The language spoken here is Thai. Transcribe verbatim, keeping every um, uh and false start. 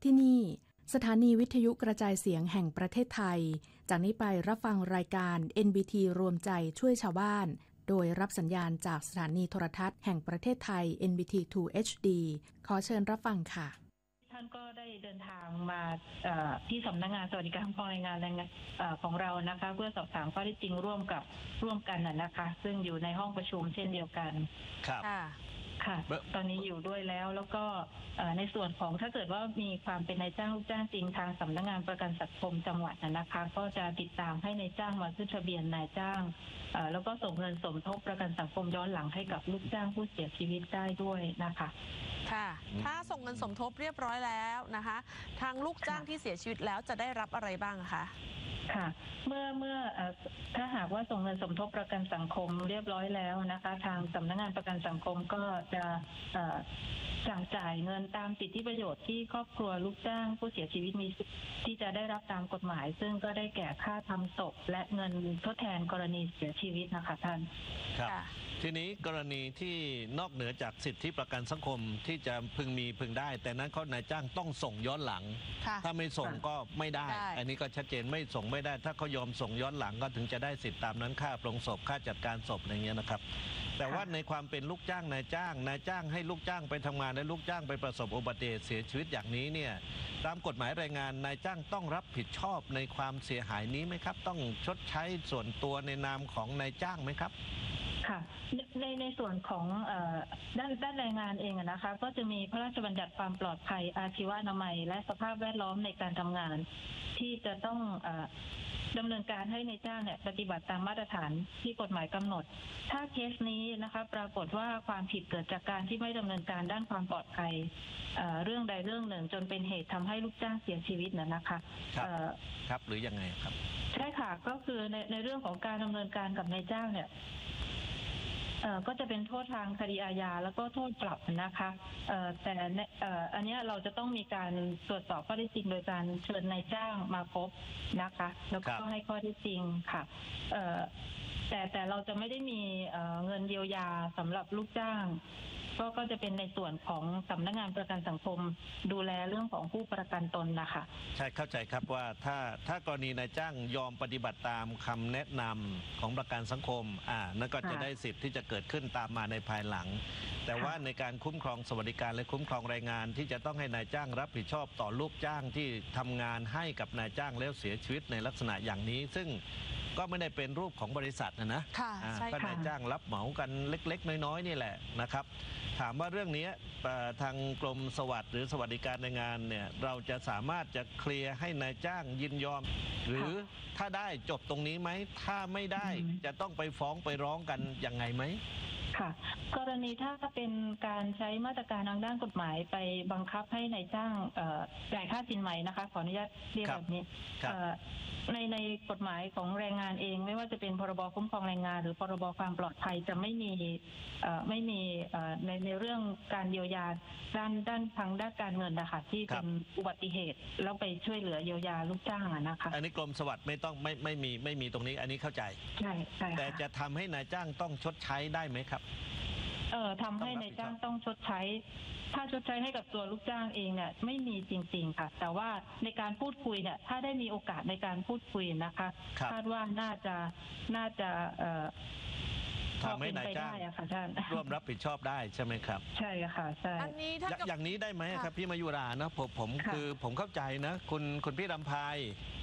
ที่นี่สถานีวิทยุกระจายเสียงแห่งประเทศไทยจากนี้ไปรับฟังรายการ เอ็น บี ที รวมใจช่วยชาวบ้านโดยรับสัญญาณจากสถานีโทรทัศน์แห่งประเทศไทย เอ็น บี ที ทู เอช ดี ขอเชิญรับฟังค่ะท่านก็ได้เดินทางมาที่สำนักงานสวัสดิการคุ้มครองแรงงานของเรานะคะเพื่อสอบถามข้อเท็จจริงร่วมกับร่วมกันนะคะซึ่งอยู่ในห้องประชุมเช่นเดียวกันครับค่ะตอนนี้อยู่ด้วยแล้วแล้วก็ในส่วนของถ้าเกิดว่ามีความเป็นนายจ้างลูกจ้างจริงทางสำนักงานประกันสังคมจังหวัดนะคะก็จะติดตามให้นายจ้างมาขึ้นทะเบียนนายจ้างแล้วก็ส่งเงินสมทบประกันสังคมย้อนหลังให้กับลูกจ้างผู้เสียชีวิตได้ด้วยนะคะค่ะถ้าส่งเงินสมทบเรียบร้อยแล้วนะคะทางลูกจ้างที่เสียชีวิตแล้วจะได้รับอะไรบ้างคะค่ะเมื่อเมื่อถ้าหากว่าส่งเงินสมทบประกันสังคมเรียบร้อยแล้วนะคะทางสำนักงานประกันสังคมก็จะสั่งจ่ายเงินตามสิทธิประโยชน์ที่ครอบครัวลูกจ้างผู้เสียชีวิตมีที่จะได้รับตามกฎหมายซึ่งก็ได้แก่ค่าทำศพและเงินทดแทนกรณีเสียชีวิตนะคะท่านครับทีนี้กรณีที่นอกเหนือจากสิทธิประกันสังคมที่จะพึงมีพึงได้แต่นั้นเขานายจ้างต้องส่งย้อนหลังถ้าไม่ส่งก็ไม่ได้อันนี้ก็ชัดเจนไม่ส่งไม่ได้ถ้าเขายอมส่งย้อนหลังก็ถึงจะได้สิทธิตามนั้นค่าปลงศพค่าจัดการศพอะไรเงี้ยนะครับแต่ว่าในความเป็นลูกจ้างนายจ้างนายจ้างให้ลูกจ้างไปทำงานและลูกจ้างไปประสบอุบัติเหตุเสียชีวิตอย่างนี้เนี่ยตามกฎหมายแรงงานนายจ้างต้องรับผิดชอบในความเสียหายนี้ไหมครับต้องชดใช้ส่วนตัวในนามของนายจ้างไหมครับค่ะในในส่วนของด้านด้านแรงงานเองนะคะก็จะมีพระราชบัญญัติความปลอดภัยอาชีวนามัยและสภาพแวดล้อมในการทำงานที่จะต้องดำเนินการให้ในจ้างเนี่ยปฏิบัติตามมาตรฐานที่กฎหมายกำหนดถ้าเคสนี้นะคะปรากฏว่าความผิดเกิดจากการที่ไม่ดำเนินการด้านความปลอดภัยเรื่องใดเรื่องหนึ่งจนเป็นเหตุทำให้ลูกจ้างเสียชีวิตน่ะนะคะครับครับหรือยังไงครับใช่ค่ะก็คือในในเรื่องของการดำเนินการกับนายจ้างเนี่ยเอ่อก็จะเป็นโทษทางคดีอาญาแล้วก็โทษปรับนะคะเอ่อแต่เอ่ออันนี้เราจะต้องมีการตรวจสอบข้อเท็จจริงโดยการเชิญนายจ้างมาพบนะคะแล้วก็ให้ข้อเท็จจริงค่ะเอ่อแต่แต่เราจะไม่ได้มีเอ่อเงินเยียวยาสำหรับลูกจ้างก็ก็จะเป็นในส่วนของสำนักงานประกันสังคมดูแลเรื่องของผู้ประกันตนนะคะใช่เข้าใจครับว่าถ้าถ้ากรณีนายจ้างยอมปฏิบัติตามคำแนะนำของประกันสังคมอ่านั่นก็จะได้สิทธิ์ที่จะเกิดขึ้นตามมาในภายหลังแต่ว่าในการคุ้มครองสวัสดิการและคุ้มครองแรงงานที่จะต้องให้นายจ้างรับผิดชอบต่อลูกจ้างที่ทำงานให้กับนายจ้างแล้วเสียชีวิตในลักษณะอย่างนี้ซึ่งก็ไม่ได้เป็นรูปของบริษัทนะนะก็นายจ้างรับเหมากันเล็กๆน้อยๆนี่แหละนะครับถามว่าเรื่องนี้ทางกรมสวัสดิ์หรือสวัสดิการแรงงานเนี่ยเราจะสามารถจะเคลียร์ให้นายจ้างยินยอมหรือถ้าได้จบตรงนี้ไหมถ้าไม่ได้จะต้องไปฟ้องไปร้องกันยังไงไหมค่ะกรณีถ้าเป็นการใช้มาตรการทางด้านกฎหมายไปบังคับให้นายจ้างจ่ายค่าสินไหมนะคะขออนุญาตเรียกแบบนี้ในในกฎหมายของแรงงานเองไม่ว่าจะเป็นพรบคุ้มครองแรงงานหรือพรบความปลอดภัยจะไม่มีไม่มีในในเรื่องการเยียวยาด้านด้านทางด้านการเงินนะคะที่เป็นอุบัติเหตุแล้วไปช่วยเหลือเยียวยาลูกจ้างนะคะอันนี้กรมสวัสดิ์ไม่ต้องไม่ไม่มีไม่มีตรงนี้อันนี้เข้าใจใช่ใช่แต่จะทำให้นายจ้างต้องชดใช้ได้ไหมครับเอ่อทำให้นายจ้างต้องชดใช้ถ้าชดใช้ให้กับตัวลูกจ้างเองเนี่ยไม่มีจริงๆค่ะแต่ว่าในการพูดคุยเนี่ยถ้าได้มีโอกาสในการพูดคุยนะคะคาดว่าน่าจะน่าจะเอ่อทำให้นายจ้างร่วมรับผิดชอบได้ใช่ไหมครับใช่ค่ะใช่อันนี้ถ้าอย่างนี้ได้ไหมครับพี่มายุรานะผมผมคือผมเข้าใจนะคุณคุณพี่รำไพ